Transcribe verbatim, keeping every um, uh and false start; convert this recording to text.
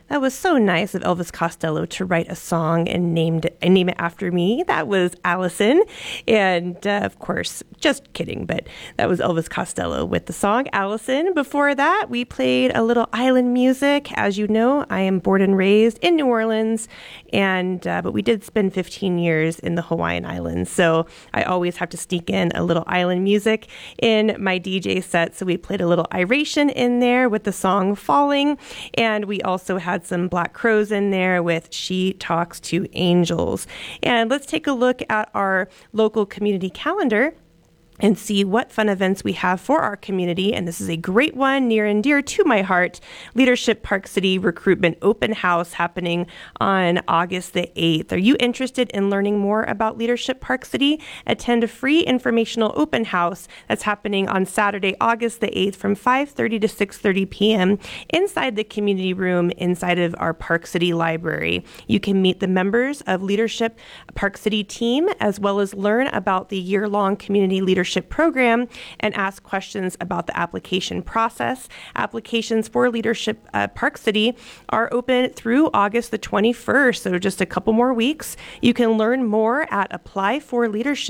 That was so nice of Elvis Costello to write a song and named and name it after me. That was Allison. And uh, of course, just kidding, but that was Elvis Costello with the song Allison. Before that, we played a little island music. As you know, I am born and raised in New Orleans, and uh, but we did spend fifteen years in the Hawaiian Islands. So I always have to sneak in a little island music in my D J set. So we played a little Iration in there with the song Falling. And we also had some Black Crowes in there with She Talks to Angels. And let's take a look at our local community calendar and see what fun events we have for our community. And this is a great one near and dear to my heart. Leadership Park City Recruitment Open House happening on August the eighth. Are you interested in learning more about Leadership Park City? Attend a free informational open house that's happening on Saturday, August the eighth from five thirty to six thirty p.m. inside the community room inside of our Park City Library. You can meet the members of Leadership Park City team as well as learn about the year-long community leadership program and ask questions about the application process. Applications for Leadership uh, Park City are open through August the twenty-first, so just a couple more weeks. You can learn more at apply for leadership